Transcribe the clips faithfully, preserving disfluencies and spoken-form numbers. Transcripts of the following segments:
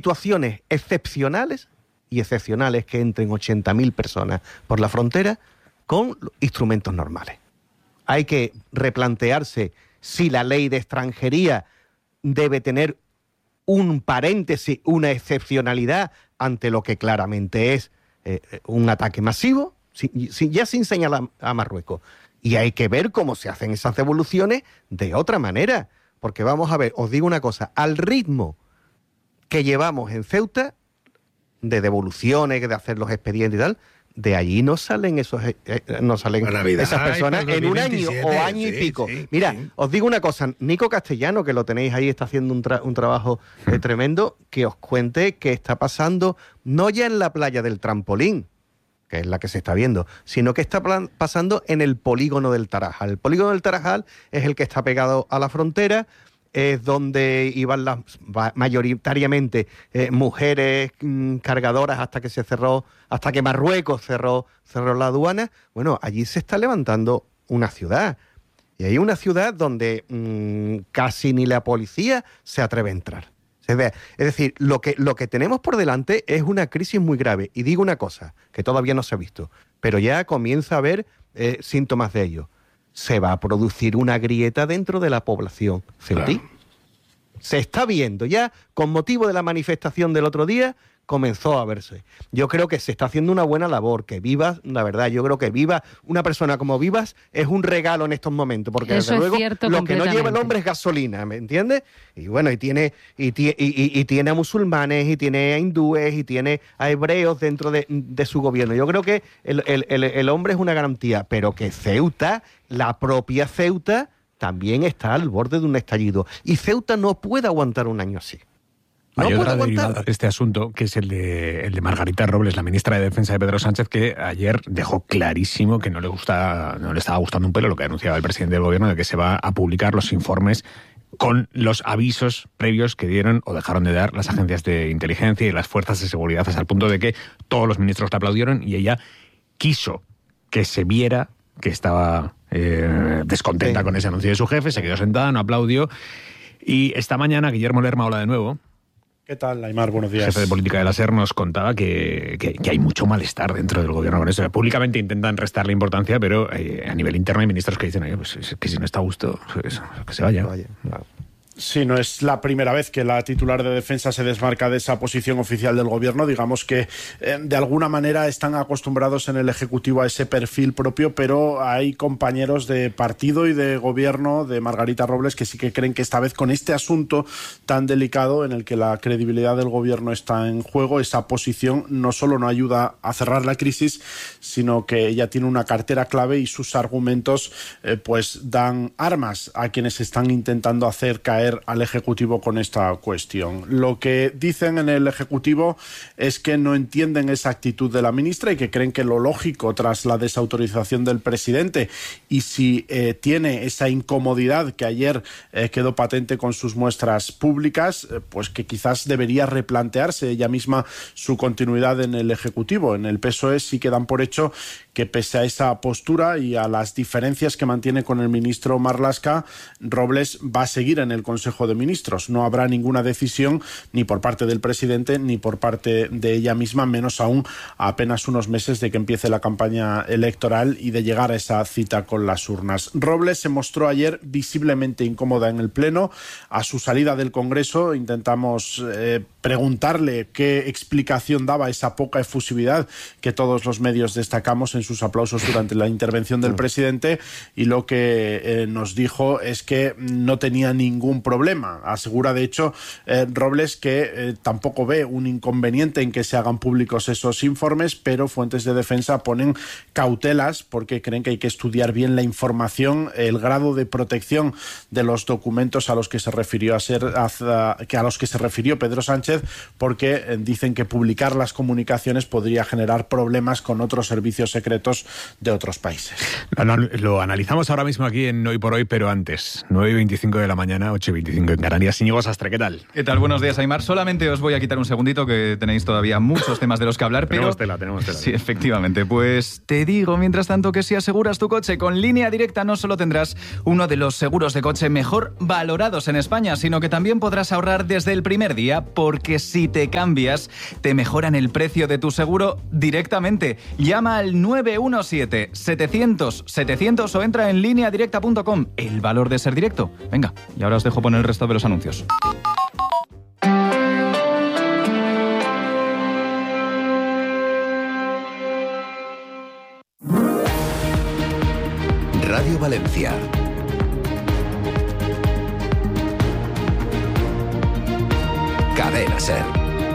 situaciones excepcionales y excepcionales que entren ochenta mil personas por la frontera con instrumentos normales. Hay que replantearse si la ley de extranjería debe tener un paréntesis, una excepcionalidad ante lo que claramente es eh, un ataque masivo, si, si, ya sin señalar a Marruecos. Y hay que ver cómo se hacen esas devoluciones de otra manera. Porque vamos a ver, os digo una cosa, al ritmo que llevamos en Ceuta, de devoluciones, de hacer los expedientes y tal, de allí no salen esos eh, no salen Navidad, esas personas en un año o año sí, y pico. Sí, Mira, sí. os digo una cosa, Nico Castellano, que lo tenéis ahí, está haciendo un, tra- un trabajo eh, tremendo, que os cuente que está pasando, no ya en la playa del Trampolín, que es la que se está viendo, sino que está plan- pasando en el polígono del Tarajal. El polígono del Tarajal es el que está pegado a la frontera, es donde iban las mayoritariamente eh, mujeres mmm, cargadoras hasta que se cerró, hasta que Marruecos cerró, cerró la aduana. Bueno, allí se está levantando una ciudad. Y hay una ciudad donde mmm, casi ni la policía se atreve a entrar. Es decir, lo que, lo que tenemos por delante es una crisis muy grave. Y digo una cosa, que todavía no se ha visto, pero ya comienza a haber eh, síntomas de ello. Se va a producir una grieta dentro de la población ceutí. Claro. Se está viendo ya, con motivo de la manifestación del otro día, comenzó a verse. Yo creo que se está haciendo una buena labor, que Vivas, la verdad, yo creo que Vivas, una persona como Vivas, es un regalo en estos momentos, porque Eso desde luego cierto, lo que no lleva el hombre es gasolina, ¿me entiendes? Y bueno, y tiene, y, y, y, y tiene a musulmanes, y tiene a hindúes, y tiene a hebreos dentro de, de su gobierno. Yo creo que el, el, el, el hombre es una garantía, pero que Ceuta, la propia Ceuta, también está al borde de un estallido. Y Ceuta no puede aguantar un año así. No Hay otra aguantar. derivada de este asunto, que es el de, el de Margarita Robles, la ministra de Defensa de Pedro Sánchez, que ayer dejó clarísimo que no le gusta, no le estaba gustando un pelo lo que anunciaba el presidente del gobierno de que se va a publicar los informes con los avisos previos que dieron o dejaron de dar las agencias de inteligencia y las fuerzas de seguridad, hasta el punto de que todos los ministros la aplaudieron y ella quiso que se viera que estaba eh, descontenta sí. con ese anuncio de su jefe, se quedó sentada, no aplaudió. Y esta mañana Guillermo Lerma, hola de nuevo. ¿Qué tal, Aimar? Buenos días. Jefe de política de la SER nos contaba que, que, que hay mucho malestar dentro del gobierno con eso. Públicamente intentan restarle importancia, pero eh, a nivel interno hay ministros que dicen, oye, pues es que si no está a gusto, pues, que se vaya. Vaya, claro. Sí, no es la primera vez que la titular de Defensa se desmarca de esa posición oficial del gobierno. Digamos que eh, de alguna manera están acostumbrados en el Ejecutivo a ese perfil propio, pero hay compañeros de partido y de gobierno de Margarita Robles que sí que creen que esta vez, con este asunto tan delicado en el que la credibilidad del gobierno está en juego, esa posición no solo no ayuda a cerrar la crisis, sino que ella tiene una cartera clave y sus argumentos eh, pues dan armas a quienes están intentando hacer caer al Ejecutivo con esta cuestión. Lo que dicen en el Ejecutivo es que no entienden esa actitud de la ministra y que creen que lo lógico tras la desautorización del presidente, y si eh, tiene esa incomodidad que ayer eh, quedó patente con sus muestras públicas, eh, pues que quizás debería replantearse ella misma su continuidad en el Ejecutivo. En el P S O E sí que dan por hecho que pese a esa postura y a las diferencias que mantiene con el ministro Marlaska, Robles va a seguir en el Consejo de Ministros. No habrá ninguna decisión ni por parte del presidente ni por parte de ella misma, menos aún a apenas unos meses de que empiece la campaña electoral y de llegar a esa cita con las urnas. Robles se mostró ayer visiblemente incómoda en el Pleno. A su salida del Congreso intentamos eh, preguntarle qué explicación daba esa poca efusividad que todos los medios destacamos en sus aplausos durante la intervención del presidente, y lo que eh, nos dijo es que no tenía ningún problema. Asegura, de hecho, eh, Robles que eh, tampoco ve un inconveniente en que se hagan públicos esos informes, pero fuentes de defensa ponen cautelas porque creen que hay que estudiar bien la información, el grado de protección de los documentos a los que se refirió a ser a, que a los que se refirió Pedro Sánchez, porque eh, dicen que publicar las comunicaciones podría generar problemas con otros servicios secretos de otros países. Lo, lo analizamos ahora mismo aquí en Hoy por Hoy, pero antes, nueve y veinticinco de la mañana, ocho y veinticinco en Canarias. Íñigo Sastre, ¿qué tal? ¿Qué tal? Buenos días, Aimar. Solamente os voy a quitar un segundito, que tenéis todavía muchos temas de los que hablar, pero... Tenemos tela, tenemos tela. Sí, efectivamente. Pues te digo, mientras tanto, que si aseguras tu coche con Línea Directa, no solo tendrás uno de los seguros de coche mejor valorados en España, sino que también podrás ahorrar desde el primer día, porque porque si te cambias, te mejoran el precio de tu seguro directamente. Llama al nueve uno siete, setecientos, setecientos o entra en línea directa punto com. El valor de ser directo. Venga, y ahora os dejo poner el resto de los anuncios. Radio Valencia. Cadena Ser.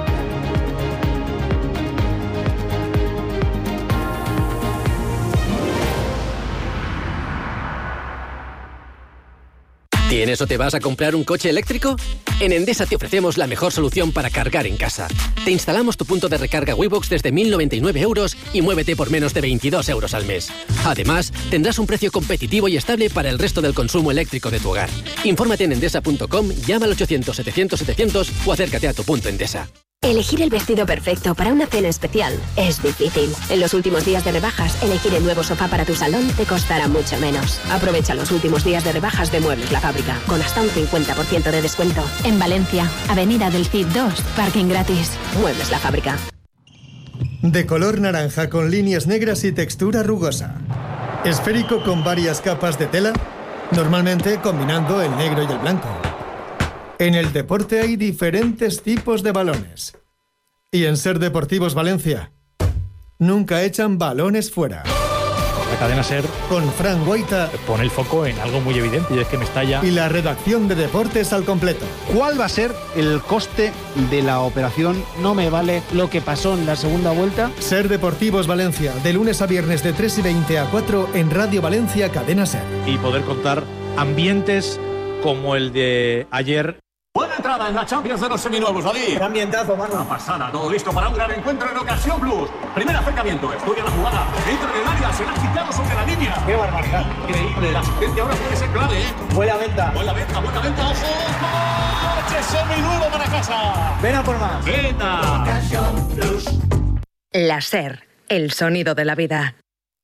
¿Tienes o te vas a comprar un coche eléctrico? En Endesa te ofrecemos la mejor solución para cargar en casa. Te instalamos tu punto de recarga Webox desde mil noventa y nueve euros y muévete por menos de veintidós euros al mes. Además, tendrás un precio competitivo y estable para el resto del consumo eléctrico de tu hogar. Infórmate en endesa punto com, llama al ochocientos, setecientos, setecientos o acércate a tu punto Endesa. Elegir el vestido perfecto para una cena especial es difícil. En los últimos días de rebajas, elegir el nuevo sofá para tu salón te costará mucho menos. Aprovecha los últimos días de rebajas de Muebles La Fábrica, con hasta un cincuenta por ciento de descuento. En Valencia, Avenida del Cid dos, parking gratis. Muebles La Fábrica. De color naranja con líneas negras y textura rugosa. Esférico con varias capas de tela, normalmente combinando el negro y el blanco. En el deporte hay diferentes tipos de balones. Y en Ser Deportivos Valencia, nunca echan balones fuera. La cadena Ser Con Fran Guaita pone el foco en algo muy evidente y es que Mestalla... y la redacción de deportes al completo. ¿Cuál va a ser el coste de la operación? No me vale lo que pasó en la segunda vuelta. Ser Deportivos Valencia, de lunes a viernes de tres y veinte a cuatro en Radio Valencia, Cadena Ser. Y poder contar ambientes como el de ayer. Buena entrada en la Champions de los seminuevos, David. Gran ambientazo, Manu. Una pasada, todo listo para un gran encuentro en Ocasión Plus. Primer acercamiento, estudia la jugada. Entra en el área, se la ha quitado sobre la línea. ¡Qué barbaridad! Increíble, la asistencia ahora puede ser clave, ¿eh? Buena venta. Buena venta, buena venta, ojo. ¡Coche seminuevo para casa! Ven a por más. ¡Venta! Ocasión Plus. La Ser, el sonido de la vida.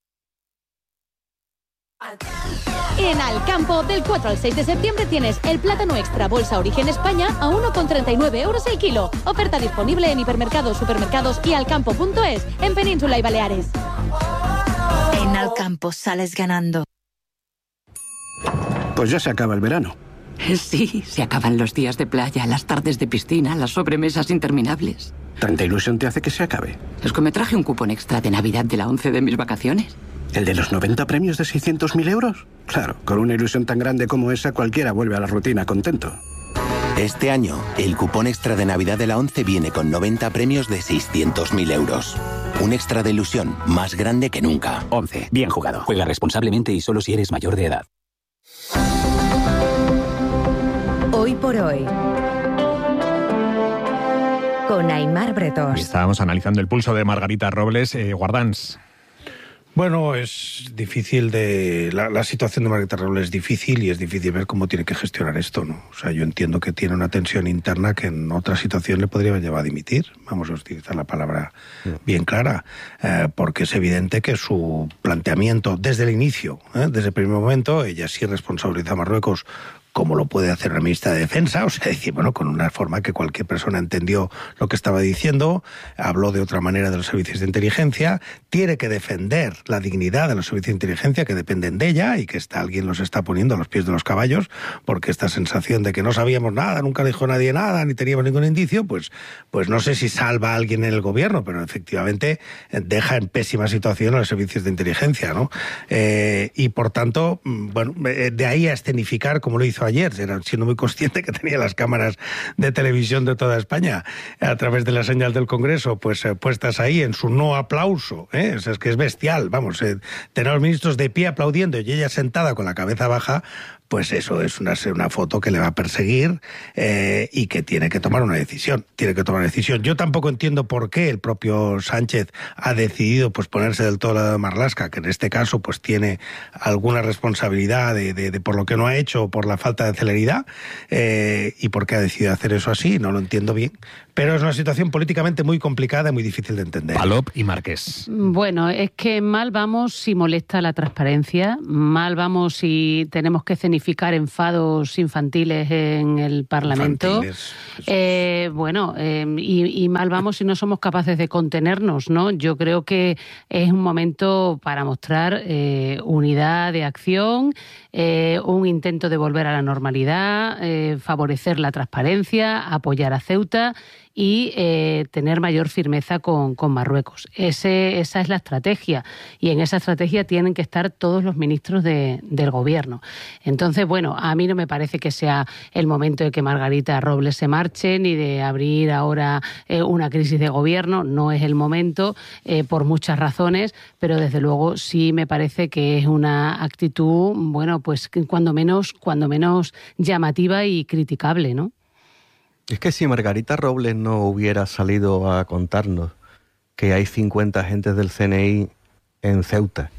En Alcampo, del cuatro al seis de septiembre tienes el plátano extra bolsa Origen España a uno con treinta y nueve euros el kilo. Oferta disponible en hipermercados, supermercados y alcampo punto es en Península y Baleares. En Alcampo sales ganando. Pues ya se acaba el verano. Sí, se acaban los días de playa, las tardes de piscina, las sobremesas interminables. ¿Tanta ilusión te hace que se acabe? Es que me traje un cupón extra de Navidad de la once de mis vacaciones. ¿El de los noventa premios de seiscientos mil euros? Claro, con una ilusión tan grande como esa, cualquiera vuelve a la rutina contento. Este año, el cupón extra de Navidad de la once viene con noventa premios de seiscientos mil euros. Un extra de ilusión más grande que nunca. once. Bien jugado. Juega responsablemente y solo si eres mayor de edad. Hoy por hoy. Con Aimar Bretós. Estábamos analizando el pulso de Margarita Robles. Eh, Guardans. Bueno, es difícil de... La, la situación de Margarita Robles es difícil y es difícil ver cómo tiene que gestionar esto, ¿no? O sea, yo entiendo que tiene una tensión interna que en otra situación le podría haber llevado a dimitir. Vamos a utilizar la palabra bien clara, eh, porque es evidente que su planteamiento desde el inicio, ¿eh? desde el primer momento, ella sí responsabiliza a Marruecos como lo puede hacer la ministra de Defensa, o sea, decir, bueno, con una forma que cualquier persona entendió lo que estaba diciendo, habló de otra manera de los servicios de inteligencia, tiene que defender la dignidad de los servicios de inteligencia que dependen de ella y que está, alguien los está poniendo a los pies de los caballos, porque esta sensación de que no sabíamos nada, nunca dijo nadie nada, ni teníamos ningún indicio, pues, pues no sé si salva a alguien en el gobierno, pero efectivamente deja en pésima situación a los servicios de inteligencia, ¿no? Eh, y por tanto, bueno, de ahí a escenificar, como lo hizo ayer, siendo muy consciente que tenía las cámaras de televisión de toda España a través de la señal del Congreso pues eh, puestas ahí en su no aplauso, ¿eh? O sea, es que es bestial, vamos, eh, tener a los ministros de pie aplaudiendo y ella sentada con la cabeza baja, pues eso es una, una foto que le va a perseguir eh, y que tiene que tomar una decisión, tiene que tomar una decisión. Yo tampoco entiendo por qué el propio Sánchez ha decidido pues ponerse del todo lado de Marlaska, que en este caso pues tiene alguna responsabilidad de, de, de por lo que no ha hecho o por la falta de celeridad, eh, y por qué ha decidido hacer eso así, no lo entiendo bien, pero es una situación políticamente muy complicada y muy difícil de entender. Palop y Marqués. Bueno, es que mal vamos si molesta la transparencia, mal vamos si tenemos que escenificar enfados infantiles en el Parlamento. Eh, bueno, eh, y, y mal vamos si no somos capaces de contenernos, ¿no? Yo creo que es un momento para mostrar eh, unidad de acción, eh, un intento de volver a la normalidad, eh, favorecer la transparencia, apoyar a Ceuta y eh, tener mayor firmeza con, con Marruecos. Ese, esa es la estrategia, y en esa estrategia tienen que estar todos los ministros de, del gobierno. Entonces, bueno, a mí no me parece que sea el momento de que Margarita Robles se marche, ni de abrir ahora eh, una crisis de gobierno. No es el momento, eh, por muchas razones, pero desde luego sí me parece que es una actitud, bueno, pues cuando menos, cuando menos llamativa y criticable, ¿no? Es que si Margarita Robles no hubiera salido a contarnos que hay cincuenta agentes del C N I en Ceuta,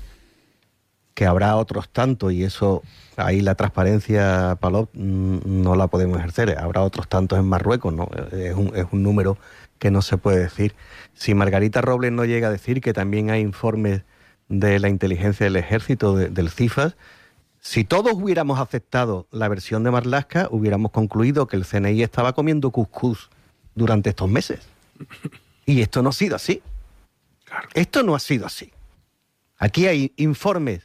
que habrá otros tantos, y eso, ahí la transparencia, Palop, no la podemos ejercer, habrá otros tantos en Marruecos, ¿no? Es un, es un número que no se puede decir. Si Margarita Robles no llega a decir que también hay informes de la inteligencia del ejército, de, del CIFAS, si todos hubiéramos aceptado la versión de Marlaska, hubiéramos concluido que el C N I estaba comiendo cuscús durante estos meses. Y esto no ha sido así. Claro. Esto no ha sido así. Aquí hay informes,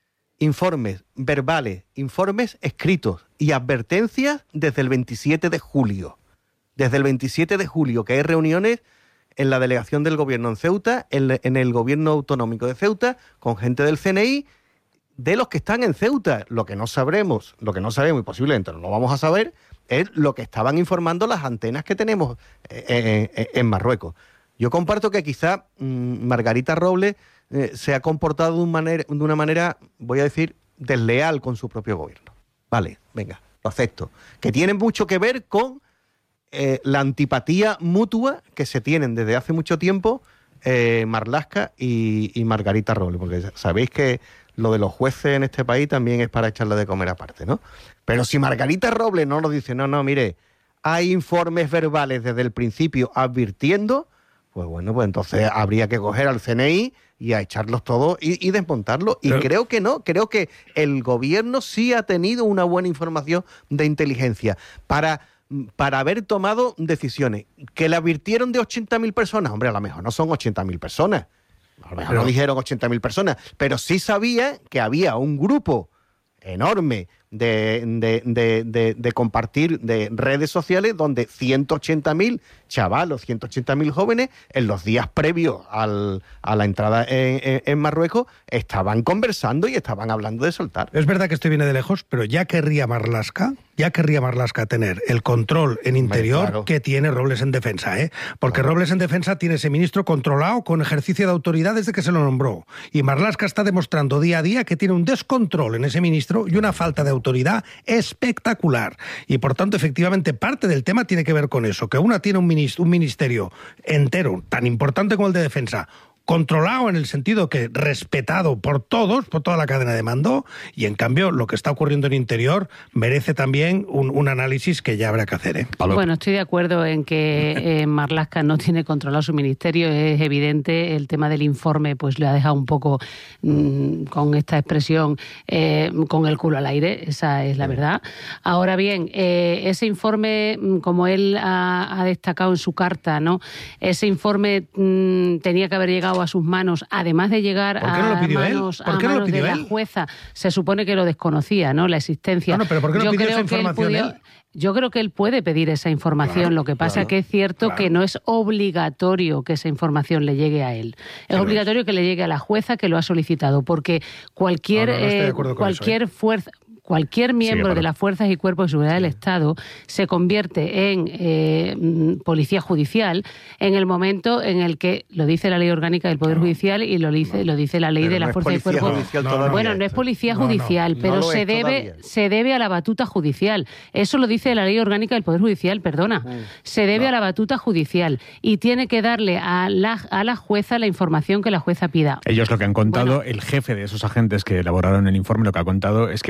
informes verbales, informes escritos y advertencias desde el veintisiete de julio. Desde el veintisiete de julio, que hay reuniones en la delegación del gobierno en Ceuta, en, en el gobierno autonómico de Ceuta, con gente del C N I, de los que están en Ceuta. Lo que no sabremos, lo que no sabemos y posiblemente no lo vamos a saber, es lo que estaban informando las antenas que tenemos en, en, en Marruecos. Yo comparto que quizá mmm, Margarita Robles eh, se ha comportado de, un manera, de una manera, voy a decir, desleal con su propio gobierno. Vale, venga, lo acepto. Que tiene mucho que ver con eh, la antipatía mutua que se tienen desde hace mucho tiempo eh, Marlaska y, y Margarita Robles, porque sabéis que lo de los jueces en este país también es para echarle de comer aparte, ¿no? Pero si Margarita Robles no nos dice, no, no, mire, hay informes verbales desde el principio advirtiendo, pues bueno, pues entonces habría que coger al C N I y a echarlos todos y, y desmontarlos. Y Pero... creo que no, creo que el gobierno sí ha tenido una buena información de inteligencia para, para haber tomado decisiones. ¿Que le advirtieron de ochenta mil personas? Hombre, a lo mejor no son ochenta mil personas. A lo mejor no dijeron ochenta mil personas, pero sí sabía que había un grupo enorme de, de, de, de, de compartir de redes sociales donde ciento ochenta mil chavalos, ciento ochenta mil jóvenes en los días previos al, a la entrada en, en, en Marruecos estaban conversando y estaban hablando de soltar. Es verdad que esto viene de lejos, pero ya querría Marlaska, ya querría Marlaska tener el control en interior claro. que tiene Robles en defensa, ¿eh? Porque claro. Robles en defensa tiene ese ministro controlado con ejercicio de autoridad desde que se lo nombró. Y Marlaska está demostrando día a día que tiene un descontrol en ese ministro y una falta de autoridad espectacular. Y por tanto, efectivamente, parte del tema tiene que ver con eso, que una tiene un ministerio un ministerio entero, tan importante como el de defensa, controlado en el sentido que respetado por todos, por toda la cadena de mando, y en cambio lo que está ocurriendo en interior merece también un, un análisis que ya habrá que hacer, ¿eh? Bueno, estoy de acuerdo en que eh, Marlaska no tiene controlado su ministerio, es evidente. El tema del informe pues le ha dejado un poco mmm, con esta expresión eh, con el culo al aire, esa es la verdad. Ahora bien, eh, ese informe, como él ha, ha destacado en su carta, ¿no? Ese informe mmm, tenía que haber llegado a sus manos, además de llegar ¿Por qué no lo pidió a manos, él? ¿Por qué a no lo manos pidió de él? la jueza. Se supone que lo desconocía, ¿no? La existencia. No, no, pero ¿por qué no Yo pidió creo esa información pudió, él? Yo creo que él puede pedir esa información. Claro, lo que pasa es claro, que es cierto claro. que no es obligatorio que esa información le llegue a él. Es sí, obligatorio es. que le llegue a la jueza que lo ha solicitado, porque cualquier, no, no, no eh, cualquier eso, ¿eh? fuerza... Cualquier miembro sí, de las fuerzas y cuerpos de seguridad sí. del Estado se convierte en eh, policía judicial en el momento en el que, lo dice la ley orgánica del Poder no, Judicial y lo dice, no. lo dice la ley pero de las no fuerzas y cuerpos. No, bueno, no es policía no, judicial, no, pero no se debe se debe a la batuta judicial. Eso lo dice la ley orgánica del Poder Judicial, perdona. Mm, se debe no. a la batuta judicial y tiene que darle a la, a la jueza la información que la jueza pida. Ellos lo que han contado, bueno, el jefe de esos agentes que elaboraron el informe, lo que ha contado es que unos días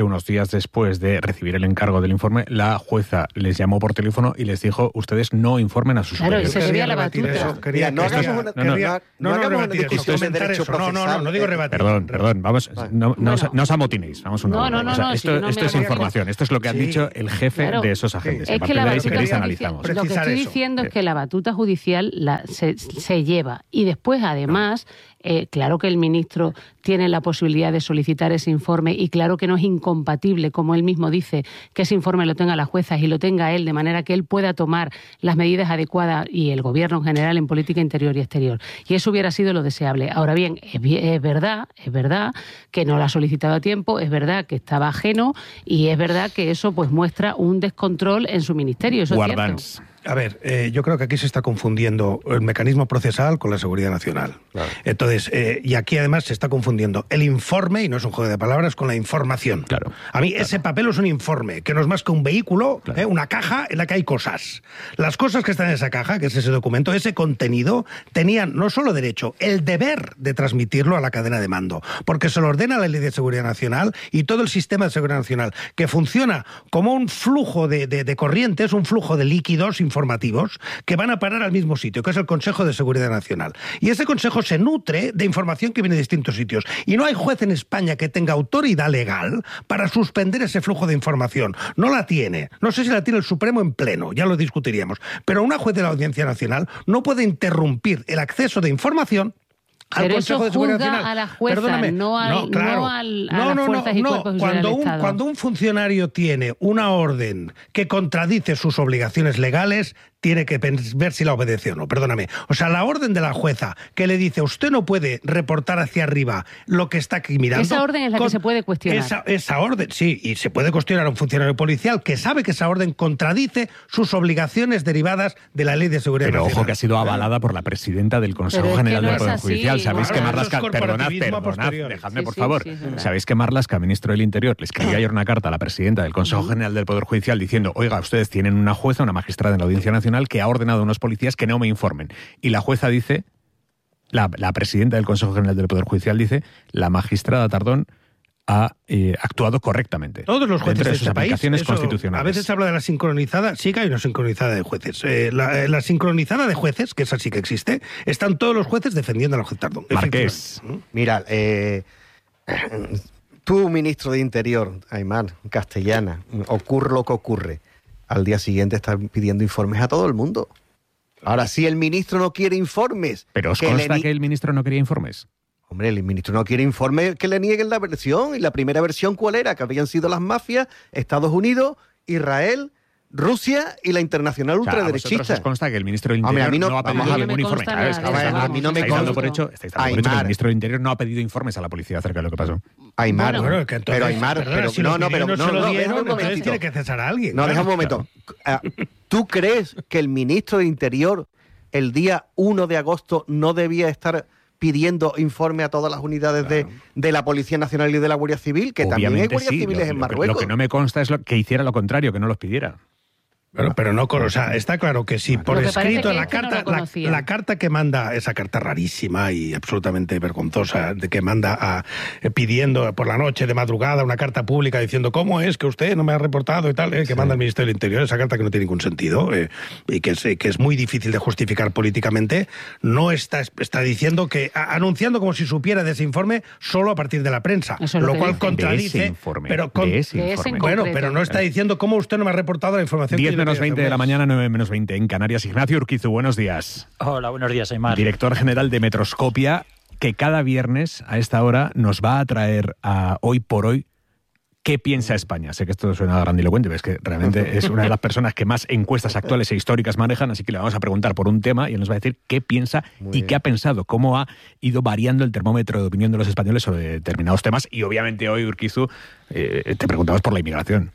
horas después de recibir el encargo del informe, la jueza les llamó por teléfono y les dijo, ustedes no informen a sus superiores. Claro, y se debía la batuta. Eso, quería, no hagamos una, no, no, quería, no, no, no, hagamos no, una discusión de derecho eso. No, no, no, no digo rebatir. Perdón, perdón, vamos, no, no, bueno. os, no os amotinéis. Vamos una no, no, no, o sea, no, esto si no esto es información, esto es lo que han sí, dicho el jefe claro, de esos agentes. Es que la de ahí, si batuta queréis, judicial, analizamos. lo que estoy eso. diciendo es que la batuta judicial la, se, se lleva y después, además, eh, claro que el ministro tiene la posibilidad de solicitar ese informe y claro que no es incompatible, como él mismo dice, que ese informe lo tenga la jueza y lo tenga él, de manera que él pueda tomar las medidas adecuadas y el gobierno en general en política interior y exterior. Y eso hubiera sido lo deseable. Ahora bien, es, es verdad, es verdad que no lo ha solicitado a tiempo, es verdad que estaba ajeno y es verdad que eso pues muestra un descontrol en su ministerio. Eso Guardans. es cierto. A ver, eh, yo creo que aquí se está confundiendo el mecanismo procesal con la seguridad nacional. Claro. Entonces, eh, y aquí además se está confundiendo el informe, y no es un juego de palabras, con la información. Claro. A mí claro. ese papel es un informe, que no es más que un vehículo, claro. eh, una caja en la que hay cosas. Las cosas que están en esa caja, que es ese documento, ese contenido, tenían no solo derecho, el deber de transmitirlo a la cadena de mando, porque se lo ordena la Ley de Seguridad Nacional y todo el sistema de seguridad nacional, que funciona como un flujo de, de, de corrientes, un flujo de líquidos informativos que van a parar al mismo sitio, que es el Consejo de Seguridad Nacional. Y ese Consejo se nutre de información que viene de distintos sitios. Y no hay juez en España que tenga autoridad legal para suspender ese flujo de información. No la tiene. No sé si la tiene el Supremo en pleno, ya lo discutiríamos. Pero una juez de la Audiencia Nacional no puede interrumpir el acceso de información al Pero Consejo eso de Seguridad juzga Nacional. a la jueza, Perdóname, no, al, no, claro. no al, a no, las no, fuerzas no, y no. cuerpos de Cuando seguridad un, del Estado. cuando un funcionario tiene una orden que contradice sus obligaciones legales, tiene que ver si la obedece o no, perdóname. O sea, la orden de la jueza que le dice usted no puede reportar hacia arriba lo que está aquí mirando... Esa orden es la con, que se puede cuestionar. Esa, esa orden, sí, y se puede cuestionar a un funcionario policial que sabe que esa orden contradice sus obligaciones derivadas de la Ley de Seguridad Pero Nacional. ojo que ha sido avalada por la presidenta del Consejo Pero es General que no del es Poder así. Judicial. Sabéis Claro, que eso Marlaska, es perdonad, corporativismo perdonad, posterior. dejadme Sí, por sí, favor. sí, sí, Sabéis que Marlaska, ministro del Interior, le escribió ayer una carta a la presidenta del Consejo General del Poder Judicial diciendo, oiga, ustedes tienen una jueza, una magistrada en la Audiencia Nacional que ha ordenado a unos policías que no me informen. Y la jueza dice, la, la presidenta del Consejo General del Poder Judicial dice, la magistrada Tardón ha eh, actuado correctamente. Todos los jueces de de sus este país, aplicaciones eso, constitucionales. A veces se habla de la sincronizada, sí que hay una sincronizada de jueces. Eh, la, la sincronizada de jueces, que esa sí que existe, están todos los jueces defendiendo a la juez Tardón. Marqués. Mira, eh, tú, ministro de Interior, Aymar, castellana, ocurre lo que ocurre. Al día siguiente están pidiendo informes a todo el mundo. Ahora, si el ministro no quiere informes... ¿Pero os que consta le... que el ministro no quería informes? Hombre, el ministro no quiere informes que le nieguen la versión. ¿Y la primera versión cuál era? Que habían sido las mafias, Estados Unidos, Israel, Rusia y la internacional O sea, ultraderechista. ¿a vosotros os consta que el ministro del Hombre, Interior a mí no- no ha pedido vamos a ver, ningún me informe? consta Claro, nada estáis de eso, dando- a mí no me estáis dando consta. por hecho, estáis dando por hecho que el Aymar. ministro del Interior no ha pedido informes a la policía acerca de lo que pasó. Aymar, Bueno, bueno, que entonces, pero Aymar, perdona, pero si no, los no, pero niños no, se lo no, dieron, déjame un entonces momentito. tiene que cesar a alguien. No, claro. deja un momento. Ah, ¿Tú crees que el ministro de Interior el día uno de agosto no debía estar pidiendo informe a todas las unidades claro. de, de la Policía Nacional y de la Guardia Civil? Que Obviamente también hay guardias sí. civiles lo, en lo que- Marruecos. Lo que no me consta es lo, que hiciera lo contrario, que no los pidiera. Pero, pero no, con- o sea, está claro que si por Lo que parece escrito que la es que no carta, lo la, conocían. la carta que manda, esa carta rarísima y absolutamente vergonzosa, de que manda a, eh, pidiendo por la noche, de madrugada, una carta pública diciendo cómo es que usted no me ha reportado y tal, eh, que sí. manda el Ministerio del Interior, esa carta que no tiene ningún sentido eh, y que es, eh, que es muy difícil de justificar políticamente, no está, está diciendo que, a, anunciando como si supiera de ese informe solo a partir de la prensa, Eso es lo lo que cual dice. contradice, De ese informe, pero con- de ese De ese informe. en bueno, concreto. pero no está diciendo cómo usted no me ha reportado la información que diez yo le menos pedí hace veinte un de la mes. mañana, nueve menos veinte en Canarias. Ignacio Urquizu, buenos días. Hola, buenos días, Aymar. Director general de Metroscopia, que cada viernes a esta hora nos va a traer a Hoy por Hoy qué piensa España. Sé que esto suena grandilocuente, pero es que realmente es una de las personas que más encuestas actuales e históricas manejan, así que le vamos a preguntar por un tema y él nos va a decir qué piensa Muy y bien. qué ha pensado, cómo ha ido variando el termómetro de opinión de los españoles sobre determinados temas. Y obviamente hoy, Urquizu, eh, te preguntamos por la inmigración.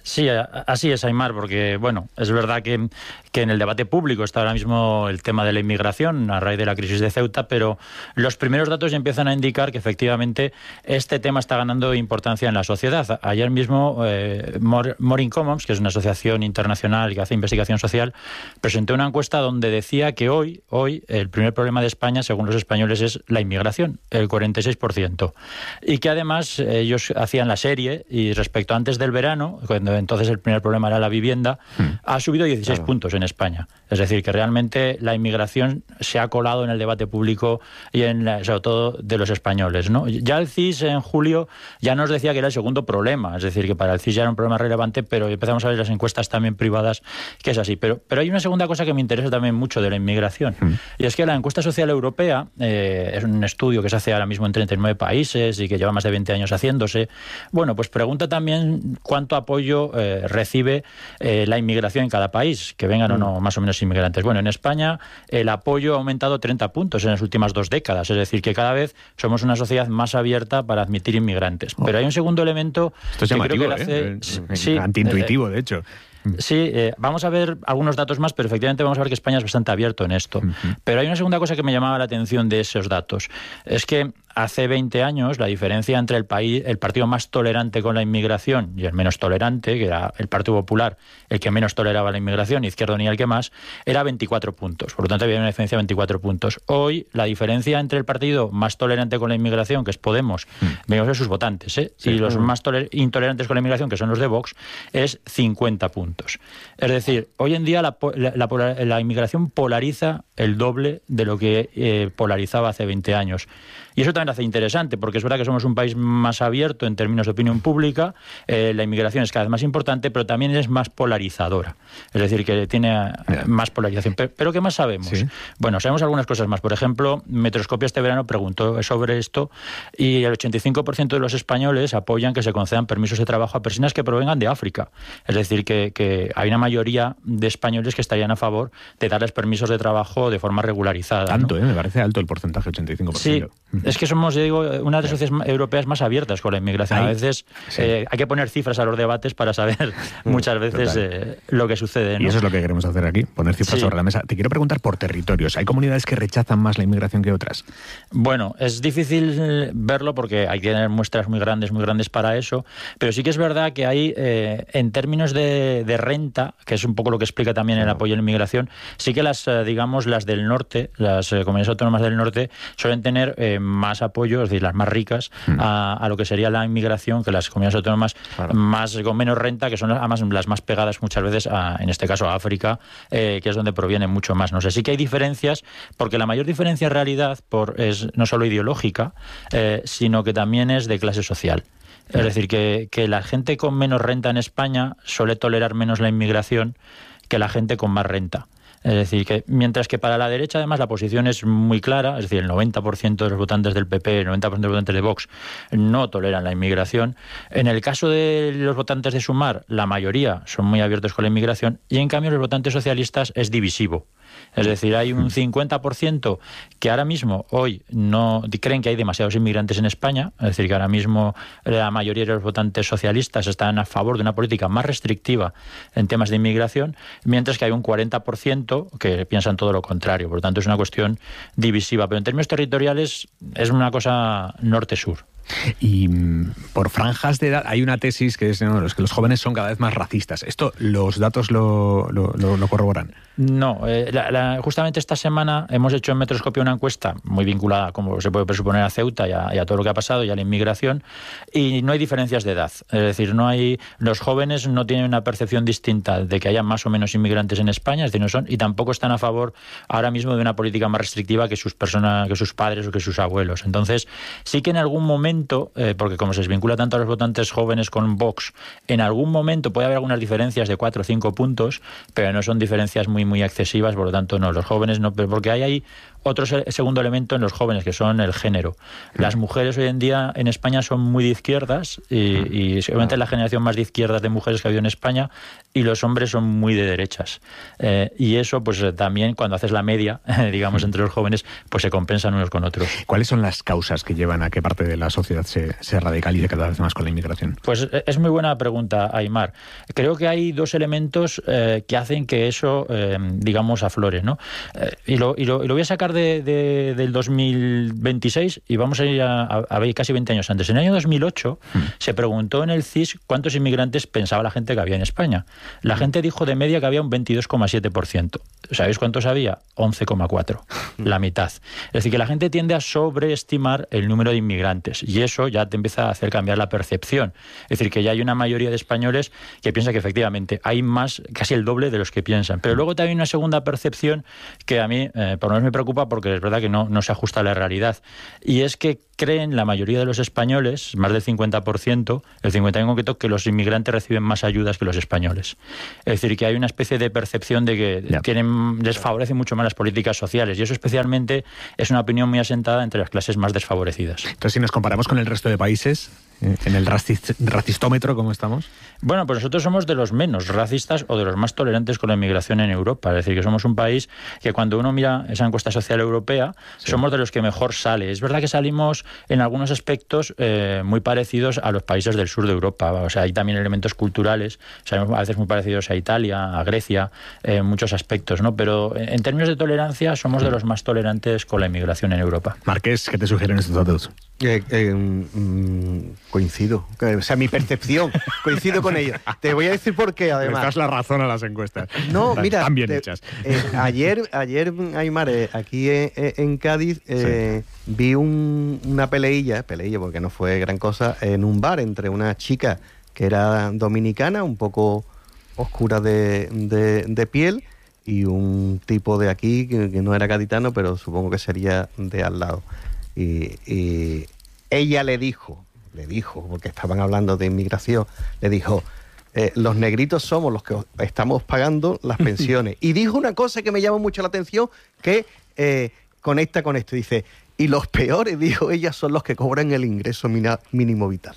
Sí, así es, Aimar, porque, bueno, es verdad que, que en el debate público está ahora mismo el tema de la inmigración a raíz de la crisis de Ceuta, pero los primeros datos ya empiezan a indicar que efectivamente este tema está ganando importancia en la sociedad. Ayer mismo eh, Morin Commons, que es una asociación internacional que hace investigación social, presentó una encuesta donde decía que hoy, hoy el primer problema de España, según los españoles, es la inmigración, el cuarenta y seis por ciento. Y que además ellos hacían la serie y respecto a antes del verano, cuando entonces el primer problema era la vivienda, hmm. ha subido dieciséis claro. puntos en España. Es decir, que realmente la inmigración se ha colado en el debate público y en la, sobre todo de los españoles, ¿no? Ya el C I S en julio ya nos decía que era el segundo problema, es decir, que para el C I S ya era un problema relevante, pero empezamos a ver las encuestas también privadas que es así. Pero, pero hay una segunda cosa que me interesa también mucho de la inmigración, hmm. y es que la encuesta social europea eh, es un estudio que se hace ahora mismo en treinta y nueve países y que lleva más de veinte años haciéndose. Bueno, pues pregunta también cuánto apoyo Eh, recibe eh, la inmigración en cada país, que vengan mm. o no más o menos inmigrantes. Bueno, en España el apoyo ha aumentado treinta puntos en las últimas dos décadas, es decir, que cada vez somos una sociedad más abierta para admitir inmigrantes. Oh. Pero hay un segundo elemento Esto es que llamativo, creo que ¿eh? hace... Eh, sí, antiintuitivo, eh, de hecho. Sí, eh, vamos a ver algunos datos más, pero efectivamente vamos a ver que España es bastante abierto en esto. Uh-huh. Pero hay una segunda cosa que me llamaba la atención de esos datos. Es que hace veinte años la diferencia entre el país, el partido más tolerante con la inmigración y el menos tolerante, que era el Partido Popular, el que menos toleraba la inmigración, Izquierda Unida el que más, era veinticuatro puntos. Por lo tanto había una diferencia de veinticuatro puntos. Hoy la diferencia entre el partido más tolerante con la inmigración, que es Podemos, uh-huh. vemos de sus votantes, ¿eh? sí, y los uh-huh. más toler- intolerantes con la inmigración, que son los de Vox, es cincuenta puntos. Es decir, hoy en día la, la, la, la inmigración polariza el doble de lo que eh, polarizaba hace veinte años. Y eso también hace interesante, porque es verdad que somos un país más abierto en términos de opinión pública, eh, la inmigración es cada vez más importante, pero también es más polarizadora. Es decir, que tiene eh, más polarización. Pero, ¿pero qué más sabemos? ¿Sí? Bueno, sabemos algunas cosas más. Por ejemplo, Metroscopia este verano preguntó sobre esto y el ochenta y cinco por ciento de los españoles apoyan que se concedan permisos de trabajo a personas que provengan de África. Es decir, que, que hay una mayoría de españoles que estarían a favor de darles permisos de trabajo de forma regularizada. Tanto, ¿no? ¿eh? Me parece alto el porcentaje, ochenta y cinco por ciento. Sí. Es que somos, yo digo, una de las sociedades europeas más abiertas con la inmigración. Ahí, a veces sí. eh, hay que poner cifras a los debates para saber muchas veces eh, lo que sucede, ¿no? Y eso es lo que queremos hacer aquí, poner cifras sí. sobre la mesa. Te quiero preguntar por territorios. ¿Hay comunidades que rechazan más la inmigración que otras? Bueno, es difícil verlo porque hay que tener muestras muy grandes, muy grandes para eso, pero sí que es verdad que hay, eh, en términos de, de renta, que es un poco lo que explica también el apoyo a la inmigración, sí que las, eh, digamos, las del norte, las eh, comunidades autónomas del norte, suelen tener eh, más apoyo, es decir, las más ricas, mm. a, a lo que sería la inmigración que las comunidades autónomas claro. más con menos renta, que son además las más pegadas muchas veces, a, en este caso a África, eh, que es donde proviene mucho más. No sé, sí que hay diferencias, porque la mayor diferencia en realidad por, es no solo ideológica, eh, sino que también es de clase social. Es decir, que, que la gente con menos renta en España suele tolerar menos la inmigración que la gente con más renta. Es decir, que mientras que para la derecha además la posición es muy clara, es decir, el noventa por ciento de los votantes del P P, el noventa por ciento de los votantes de Vox no toleran la inmigración. En el caso de los votantes de Sumar, la mayoría son muy abiertos con la inmigración y en cambio los votantes socialistas es divisivo. Es decir, hay un cincuenta por ciento que ahora mismo, hoy, no creen que hay demasiados inmigrantes en España, es decir, que ahora mismo la mayoría de los votantes socialistas están a favor de una política más restrictiva en temas de inmigración, mientras que hay un cuarenta por ciento que piensan todo lo contrario. Por lo tanto, es una cuestión divisiva. Pero en términos territoriales es una cosa norte-sur. Y por franjas de edad hay una tesis que es no, los que los jóvenes son cada vez más racistas. ¿Esto los datos lo, lo, lo, lo corroboran? No, eh, la, la, justamente esta semana hemos hecho en Metroscopia una encuesta muy vinculada, como se puede presuponer, a Ceuta y a, y a todo lo que ha pasado y a la inmigración, y no hay diferencias de edad. Es decir, no hay los jóvenes no tienen una percepción distinta de que haya más o menos inmigrantes en España, es decir, no son, y tampoco están a favor ahora mismo de una política más restrictiva que sus personas, que sus padres o que sus abuelos. Entonces, sí que en algún momento Eh, porque como se desvincula tanto a los votantes jóvenes con Vox, en algún momento puede haber algunas diferencias de cuatro o cinco puntos, pero no son diferencias muy muy excesivas, por lo tanto no, los jóvenes no, porque hay ahí Otro segundo elemento en los jóvenes, que son el género. Las mujeres hoy en día en España son muy de izquierdas y, y seguramente es la generación más de izquierdas de mujeres que ha habido en España, y los hombres son muy de derechas. Eh, y eso, pues también cuando haces la media, digamos, entre los jóvenes, pues se compensan unos con otros. ¿Cuáles son las causas que llevan a que parte de la sociedad se, se radicalice cada vez más con la inmigración? Pues es muy buena pregunta, Aymar. Creo que hay dos elementos eh, que hacen que eso, eh, digamos, aflore, ¿no? Eh, y, lo, y, lo, y lo voy a sacar de, de, del dos mil veintiséis y vamos a ir a, a, a casi veinte años antes. En el año dos mil ocho hmm. se preguntó en el C I S cuántos inmigrantes pensaba la gente que había en España. La gente dijo de media que había un veintidós coma siete por ciento. ¿Sabéis cuántos había? once coma cuatro, la mitad. Es decir, que la gente tiende a sobreestimar el número de inmigrantes y eso ya te empieza a hacer cambiar la percepción. Es decir, que ya hay una mayoría de españoles que piensa que efectivamente hay más, casi el doble de los que piensan. Pero luego también hay una segunda percepción que a mí, eh, por lo menos me preocupa porque es verdad que no, no se ajusta a la realidad. Y es que creen la mayoría de los españoles, más del cincuenta por ciento, el cincuenta por ciento en concreto, que los inmigrantes reciben más ayudas que los españoles. Es decir, que hay una especie de percepción de que yeah. tienen, desfavorecen mucho más las políticas sociales y eso especialmente es una opinión muy asentada entre las clases más desfavorecidas. Entonces, si nos comparamos con el resto de países, en el racist, racistómetro, ¿cómo estamos? Bueno, pues nosotros somos de los menos racistas o de los más tolerantes con la inmigración en Europa. Es decir, que somos un país que cuando uno mira esa encuesta social europea, sí. somos de los que mejor sale. Es verdad que salimos en algunos aspectos eh, muy parecidos a los países del sur de Europa. O sea, hay también elementos culturales, salimos a veces muy parecidos a Italia, a Grecia, en eh, muchos aspectos, ¿no? Pero en términos de tolerancia somos de los más tolerantes con la inmigración en Europa. Marqués, ¿qué te sugieren estos datos? Eh, eh, mm, coincido, o sea, mi percepción, coincido con ellos. Te voy a decir por qué, además. Le das la razón a las encuestas. No, mira, están bien te, hechas. Eh, ayer, ayer, Aymar, eh, aquí eh, en Cádiz, eh, sí. vi un, una peleilla, peleilla porque no fue gran cosa, en un bar entre una chica que era dominicana, un poco oscura de, de, de piel, y un tipo de aquí que, que no era gaditano, pero supongo que sería de al lado. Y, y ella le dijo, le dijo, porque estaban hablando de inmigración, le dijo, eh, los negritos somos los que estamos pagando las pensiones. Y dijo una cosa que me llamó mucho la atención, que eh, conecta con esto. Dice, y los peores, dijo ella, son los que cobran el ingreso mina, mínimo vital.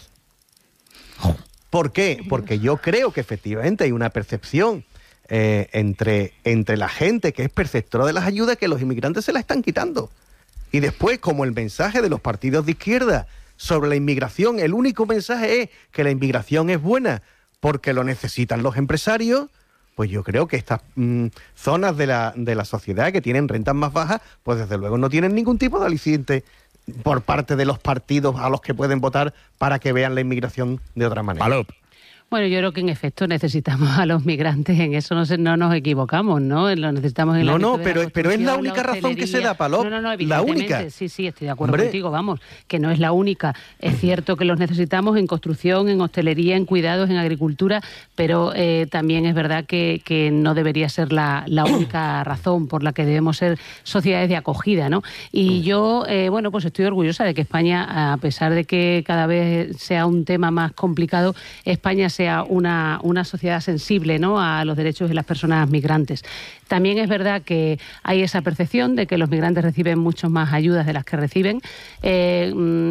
¿Por qué? Porque yo creo que efectivamente hay una percepción eh, entre, entre la gente que es perceptora de las ayudas que los inmigrantes se la están quitando. Y después, como el mensaje de los partidos de izquierda sobre la inmigración, el único mensaje es que la inmigración es buena porque lo necesitan los empresarios, pues yo creo que estas mmm, zonas de la, de la sociedad que tienen rentas más bajas, pues desde luego no tienen ningún tipo de aliciente por parte de los partidos a los que pueden votar para que vean la inmigración de otra manera. Palop. Bueno, yo creo que en efecto necesitamos a los migrantes, en eso no, se, no nos equivocamos, ¿no? Lo necesitamos en No, la no, pero, pero es la única razón que se da, Palop. No, no, no, la única. Sí, sí, estoy de acuerdo Hombre. contigo, vamos, que no es la única. Es cierto que los necesitamos en construcción, en hostelería, en cuidados, en agricultura, pero eh, también es verdad que, que no debería ser la, la única razón por la que debemos ser sociedades de acogida, ¿no? Y yo, eh, bueno, pues estoy orgullosa de que España, a pesar de que cada vez sea un tema más complicado, España sea una, una sociedad sensible, ¿no?, a los derechos de las personas migrantes. También es verdad que hay esa percepción de que los migrantes reciben mucho más ayudas de las que reciben, eh,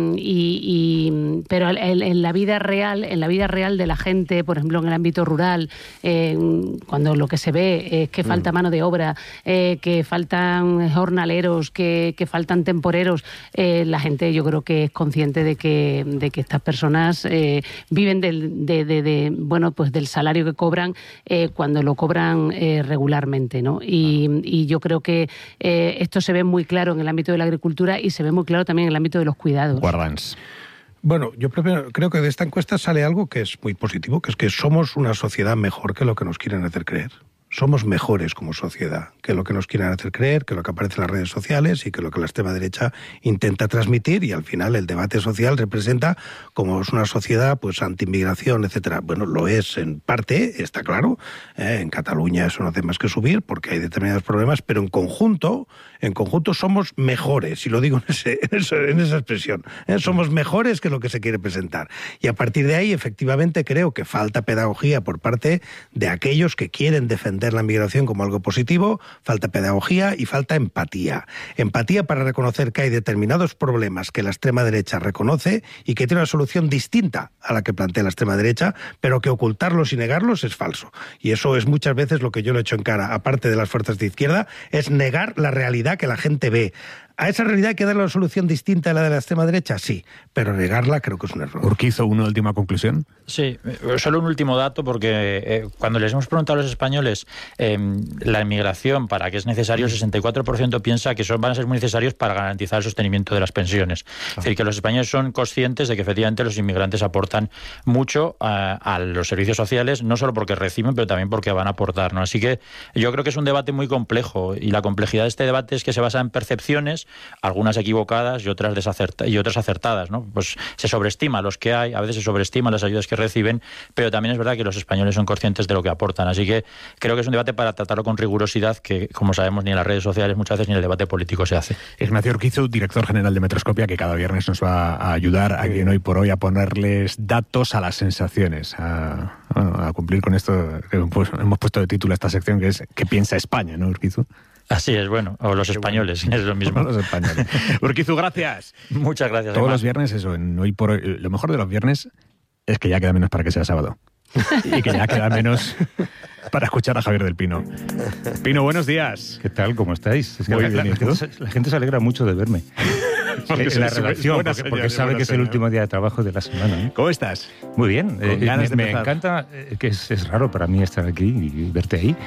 y, y, pero en, en la vida real, en la vida real de la gente, por ejemplo, en el ámbito rural, eh, cuando lo que se ve es que falta mano de obra, eh, que faltan jornaleros, que, que faltan temporeros, eh, la gente yo creo que es consciente de que, de que estas personas eh, viven del, de, de, de, bueno, pues del salario que cobran eh, cuando lo cobran eh, regularmente, ¿no? Y, y yo creo que eh, esto se ve muy claro en el ámbito de la agricultura y se ve muy claro también en el ámbito de los cuidados. Guardans. Bueno, yo primero creo que de esta encuesta sale algo que es muy positivo, que es que somos una sociedad mejor que lo que nos quieren hacer creer. Somos mejores como sociedad que lo que nos quieren hacer creer, que lo que aparece en las redes sociales y que lo que la extrema derecha intenta transmitir, y al final el debate social representa como es una sociedad pues anti-inmigración, etcétera. Bueno, lo es en parte, está claro, eh, en Cataluña eso no hace más que subir porque hay determinados problemas, pero en conjunto en conjunto somos mejores, y lo digo en, ese, en, ese, en esa expresión, ¿eh? Somos mejores que lo que se quiere presentar. Y a partir de ahí, efectivamente, creo que falta pedagogía por parte de aquellos que quieren defender la migración como algo positivo, falta pedagogía y falta empatía. Empatía para reconocer que hay determinados problemas que la extrema derecha reconoce y que tiene una solución distinta a la que plantea la extrema derecha, pero que ocultarlos y negarlos es falso. Y eso es muchas veces lo que yo le echo en cara, aparte de las fuerzas de izquierda, es negar la realidad que la gente ve. ¿A esa realidad hay que darle una solución distinta a la de la extrema derecha? Sí, pero negarla creo que es un error. Urquizo, ¿una última conclusión? Sí, solo un último dato, porque eh, cuando les hemos preguntado a los españoles eh, la inmigración, para qué es necesario, el sesenta y cuatro por ciento piensa que son, van a ser muy necesarios para garantizar el sostenimiento de las pensiones. Ah. Es decir, que los españoles son conscientes de que efectivamente los inmigrantes aportan mucho a, a los servicios sociales, no solo porque reciben, pero también porque van a aportar, ¿no? Así que yo creo que es un debate muy complejo, y la complejidad de este debate es que se basa en percepciones, algunas equivocadas y otras desacertadas, y otras acertadas, ¿no? Pues se sobreestima los que hay, a veces se sobreestima las ayudas que reciben, pero también es verdad que los españoles son conscientes de lo que aportan. Así que creo que es un debate para tratarlo con rigurosidad, que, como sabemos, ni en las redes sociales muchas veces ni en el debate político se hace. Ignacio Urquizu, director general de Metroscopia, que cada viernes nos va a ayudar aquí en Hoy por Hoy a ponerles datos a las sensaciones, a, bueno, a cumplir con esto que pues, hemos puesto de título a esta sección, que es ¿qué piensa España, no, Urquizu? Así es, bueno, o los Qué españoles, bueno. Es lo mismo. Los españoles. Urquizu, gracias. Muchas gracias. Todos además. Los viernes, eso, en Hoy por Hoy. Lo mejor de los viernes es que ya queda menos para que sea sábado. Y que ya queda menos para escuchar a Javier del Pino. Pino, buenos días. ¿Qué tal? ¿Cómo estáis? Es que Muy la, bien, la, gente se, la gente se alegra mucho de verme. Porque en la relación, porque, señal, porque sabe que es el último día de trabajo de la semana, ¿no? ¿Cómo estás? Muy bien. Eh, me, me encanta, eh, que es, es raro para mí estar aquí y verte ahí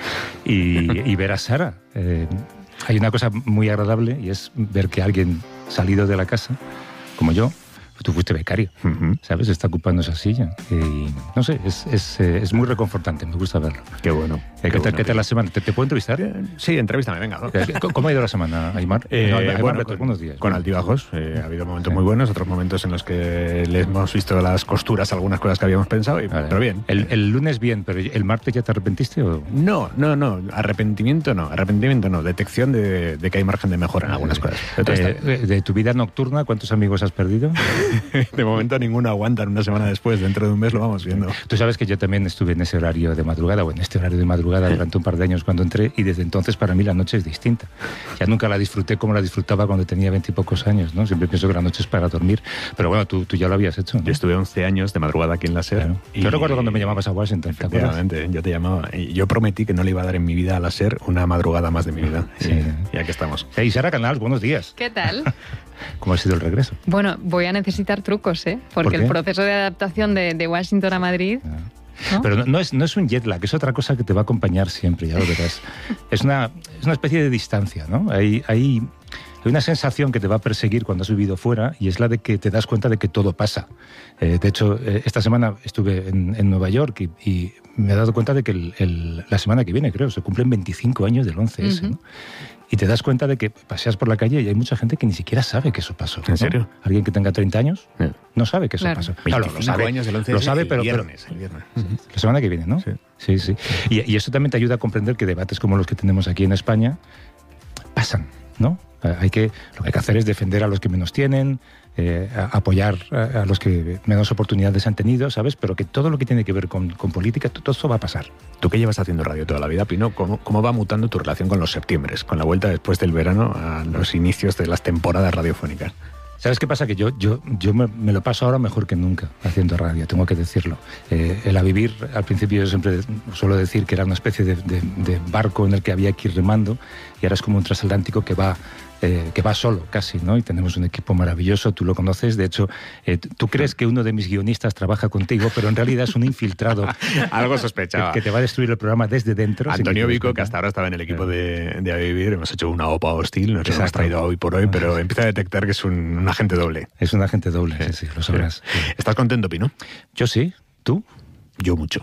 y, y ver a Sara. Eh, hay una cosa muy agradable, y es ver que alguien salido de la casa, como yo, tú fuiste becario, uh-huh. ¿sabes? Está ocupando esa silla. Y no sé, es, es, es muy reconfortante, me gusta verlo. Qué bueno. Eh, ¿Qué, qué, bueno, ¿Qué tal la semana? ¿Te, te puedo entrevistar? Sí, entrevístame, venga. ¿No? ¿Cómo ha ido la semana, Aymar? Eh, no, Aymar, bueno, con, buenos días. Con altibajos. Eh, ha habido momentos sí. muy buenos, otros momentos en los que le hemos visto las costuras, algunas cosas que habíamos pensado, y, vale. pero bien. El, el lunes bien, pero ¿el martes ya te arrepentiste? ¿O? No, no, no. Arrepentimiento no. Arrepentimiento no. Detección de, de que hay margen de mejora en algunas cosas. Eh, de, de tu vida nocturna, ¿cuántos amigos has perdido? De momento ninguno aguantan una semana después, dentro de un mes lo vamos viendo. Tú sabes que yo también estuve en ese horario de madrugada, o en este horario de madrugada durante un par de años cuando entré, y desde entonces para mí la noche es distinta. Ya nunca la disfruté como la disfrutaba cuando tenía veintipocos años, ¿no? Siempre pienso que la noche es para dormir, pero bueno, tú, tú ya lo habías hecho, ¿no? Yo estuve once años de madrugada aquí en la SER. Claro. Y... Yo recuerdo cuando me llamabas a Washington, ¿te acuerdas? Efectivamente, yo te llamaba. Y yo prometí que no le iba a dar en mi vida a la SER una madrugada más de mi vida. Sí. Y, y aquí estamos. Hey, Sara Canals, buenos días. ¿Qué tal? ¿Cómo ha sido el regreso? Bueno, voy a necesitar trucos, ¿eh? Porque ¿Por el proceso de adaptación de, de Washington a Madrid... ¿no? Pero no, no, es, no es un jet lag, es otra cosa que te va a acompañar siempre, ya lo verás. Es una, es una especie de distancia, ¿no? Hay, hay, hay una sensación que te va a perseguir cuando has vivido fuera, y es la de que te das cuenta de que todo pasa. Eh, de hecho, eh, esta semana estuve en, en Nueva York y, y me he dado cuenta de que el, el, la semana que viene, creo, se cumplen veinticinco años del once ese, uh-huh. ¿no? Y te das cuenta de que paseas por la calle y hay mucha gente que ni siquiera sabe que eso pasó. ¿En serio? ¿No? Alguien que tenga treinta años yeah. no sabe que eso claro. pasó. Claro, lo sabe, años del once lo sabe, el pero, viernes, pero el viernes. La semana que viene, ¿no? Sí, sí. sí. Y, y eso también te ayuda a comprender que debates como los que tenemos aquí en España pasan, ¿no? Hay que, lo que hay que hacer es defender a los que menos tienen, eh, a, apoyar a, a los que menos oportunidades han tenido, ¿sabes? Pero que todo lo que tiene que ver con, con política, todo esto va a pasar. Tú que llevas haciendo radio toda la vida, Pino, ¿cómo, ¿cómo va mutando tu relación con los septiembres, con la vuelta después del verano a los inicios de las temporadas radiofónicas? ¿Sabes qué pasa? Que yo, yo, yo me, me lo paso ahora mejor que nunca haciendo radio, tengo que decirlo. Eh, el A Vivir, al principio yo siempre suelo decir que era una especie de, de, de barco en el que había que ir remando, y ahora es como un transatlántico que va... Eh, que va solo casi, ¿no? Y tenemos un equipo maravilloso, tú lo conoces, de hecho, eh, tú crees que uno de mis guionistas trabaja contigo, pero en realidad es un infiltrado. Algo sospechaba. Que, que te va a destruir el programa desde dentro. Antonio Vico, que hasta ahora estaba en el equipo de, de A Vivir, hemos hecho una OPA hostil, nos hemos traído hoy por hoy, pero empieza a detectar que es un, un agente doble. Es un agente doble, sí, sí, sí lo sabrás. Sí. ¿Estás contento, Pino? Yo sí, ¿tú? Yo mucho.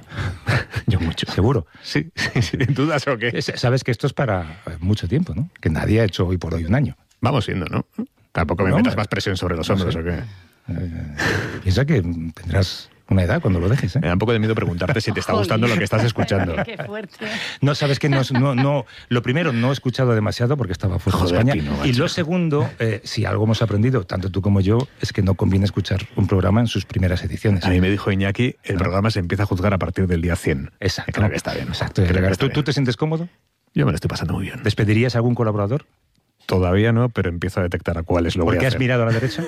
Yo mucho. ¿Seguro? Sí, sí, sí. ¿Dudas o qué? Sabes que esto es para mucho tiempo, ¿no? Que nadie ha hecho hoy por hoy un año. Vamos siendo, ¿no? Tampoco me no, metas más presión sobre los hombros, no sé. ¿O qué? Eh, piensa que tendrás una edad cuando lo dejes. ¿eh? Me da un poco de miedo preguntarte si te está gustando lo que estás escuchando. Qué fuerte. No, sabes que no, no, no. Lo primero, no he escuchado demasiado porque estaba fuera de España. Pino, y lo segundo, eh, si algo hemos aprendido, tanto tú como yo, es que no conviene escuchar un programa en sus primeras ediciones. A mí me dijo Iñaki, el programa se empieza a juzgar a partir del día cien. Exacto. Creo que está bien. Exacto. Creo que está ¿Tú, bien. ¿Tú te sientes cómodo? Yo me lo estoy pasando muy bien. ¿Despedirías a algún colaborador? Todavía no, pero empiezo a detectar a cuáles lo voy a ¿Por qué hacer. has mirado a la derecha?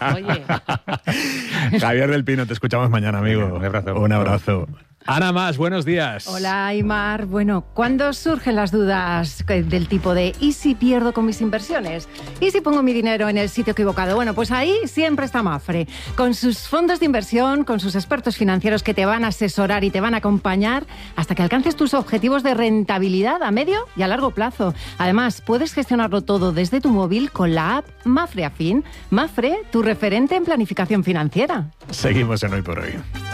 Oye. Javier del Pino, te escuchamos mañana, amigo. Un abrazo. Un abrazo. Ana Mas, buenos días. Hola, Aymar. Bueno, ¿cuándo surgen las dudas del tipo de ¿y si pierdo con mis inversiones? ¿Y si pongo mi dinero en el sitio equivocado? Bueno, pues ahí siempre está Mapfre, con sus fondos de inversión, con sus expertos financieros que te van a asesorar y te van a acompañar hasta que alcances tus objetivos de rentabilidad a medio y a largo plazo. Además, puedes gestionarlo todo desde tu móvil con la app Mapfre Afin. Mapfre, tu referente en planificación financiera. Seguimos en Hoy por Hoy.